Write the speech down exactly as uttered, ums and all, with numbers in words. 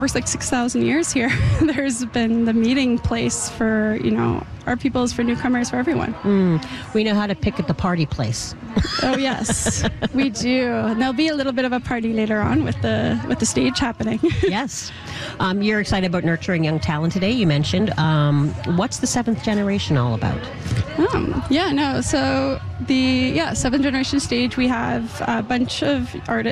For like six thousand years here, there's been the meeting place for, you know, our peoples, for newcomers, for everyone. Mm, we know how to pick at the party place. Oh, yes, we do. And there'll be a little bit of a party later on with the with the stage happening. Yes. Um, you're excited about nurturing young talent today, you mentioned. Um, what's the seventh generation all about? Um, yeah, no, so the yeah seventh generation stage, we have a bunch of artists